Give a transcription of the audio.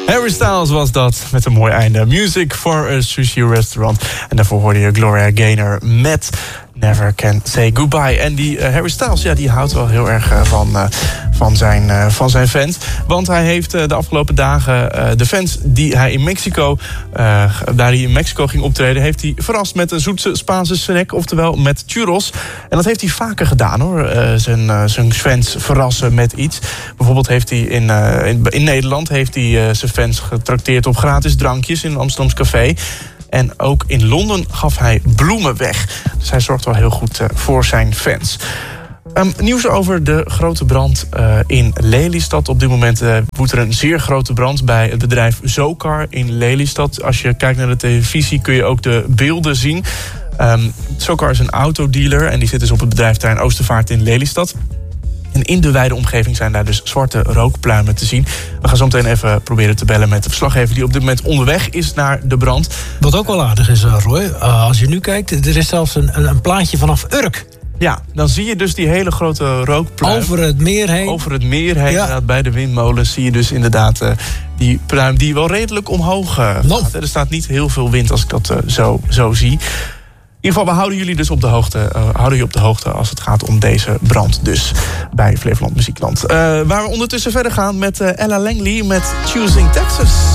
Harry Styles was dat, met een mooi einde. Music for a Sushi Restaurant. En daarvoor hoorde je Gloria Gaynor met Never Can Say Goodbye. En die Harry Styles, ja, die houdt wel heel erg van zijn fans. Want hij heeft de afgelopen dagen de fans die hij in Mexico... daar hij in Mexico ging optreden... heeft hij verrast met een zoetse Spaanse snack, oftewel met churros. En dat heeft hij vaker gedaan, hoor. Zijn fans verrassen met iets. Bijvoorbeeld heeft hij in Nederland heeft hij zijn fans getrakteerd op gratis drankjes in een Amsterdams café. En ook in Londen gaf hij bloemen weg. Dus hij zorgt wel heel goed voor zijn fans. Nieuws over de grote brand in Lelystad. Op dit moment woedt er een zeer grote brand bij het bedrijf Zocar in Lelystad. Als je kijkt naar de televisie kun je ook de beelden zien. Zocar is een autodealer en die zit dus op het bedrijfterrein Oostervaart in Lelystad. En in de wijde omgeving zijn daar dus zwarte rookpluimen te zien. We gaan zo meteen even proberen te bellen met de verslaggever die op dit moment onderweg is naar de brand. Wat ook wel aardig is, Roy, als je nu kijkt, er is zelfs een plaatje vanaf Urk. Ja, dan zie je dus die hele grote rookpluim. Over het meer heen. Over het meer heen, ja. Bij de windmolens zie je dus inderdaad die pluim die wel redelijk omhoog gaat. Er staat niet heel veel wind als ik dat zo zie. In ieder geval, we houden jullie dus op de hoogte als het gaat om deze brand dus bij Flevoland Muziekland. Waar we ondertussen verder gaan met Ella Langley met Choosing Texas.